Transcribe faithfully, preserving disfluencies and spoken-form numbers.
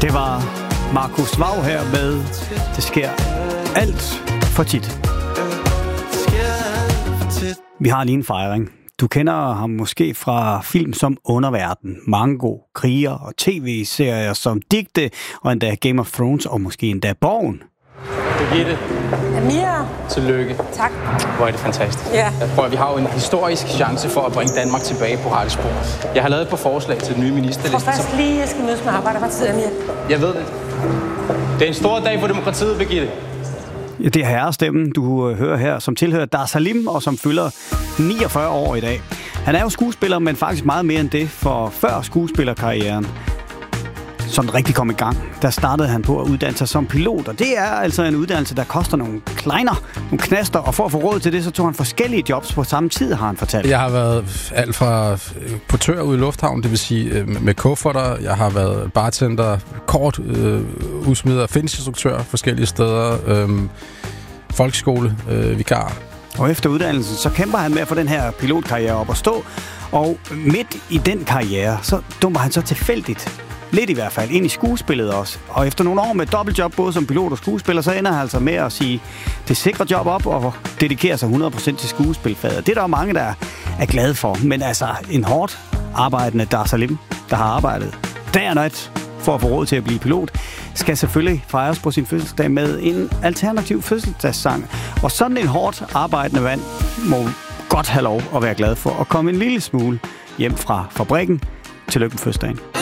Det var Markus Waugh her med Det sker alt for tit. Vi har lige en fejring. Du kender ham måske fra film som Underverden, Mango, Kriger og tv-serier som Digte og endda Game of Thrones og måske endda Borgen. Birgitte. Amira. Tillykke. Tak. Hvor er det fantastisk. Ja. Jeg prøver, vi har jo en historisk chance for at bringe Danmark tilbage på rette spor. Jeg har lavet et par forslag til den nye ministerliste. Jeg tror faktisk som... lige, jeg skal mødes med Arbejderpartiet, Amira. Jeg ved det. Det er en stor dag for demokratiet, Birgitte. Ja, det er herrestemmen, du hører her, som tilhører Dar Salim og som fylder niogfyrre år i dag. Han er jo skuespiller, men faktisk meget mere end det, for før skuespillerkarrieren sådan rigtig kom i gang, der startede han på at uddanne sig som pilot, og det er altså en uddannelse, der koster nogle kleiner, nogle knaster, og for at få råd til det, så tog han forskellige jobs på samme tid, har han fortalt. Jeg har været alt fra portør ude i lufthavnen, det vil sige med kufferter, jeg har været bartender, kort øh, udsmider, fitnessinstruktør forskellige steder, øh, folkeskole, øh, vikar. Og efter uddannelsen, så kæmper han med at få den her pilotkarriere op at stå, og midt i den karriere, så dummer han så tilfældigt, lidt i hvert fald, ind i skuespillet også. Og efter nogle år med dobbeltjob, både som pilot og skuespiller, så ender han altså med at sige det sikre job op og dedikerer sig hundrede procent til skuespilfaget. Det er der jo mange, der er glade for. Men altså, en hårdt arbejdende Dar Salim, der har arbejdet dag og nat for at få råd til at blive pilot, skal selvfølgelig fejres på sin fødselsdag med en alternativ fødselsdagssang. Og sådan en hårdt arbejdende mand må godt have lov at være glad for at komme en lille smule hjem fra fabrikken. Tillykke med fødselsdagen.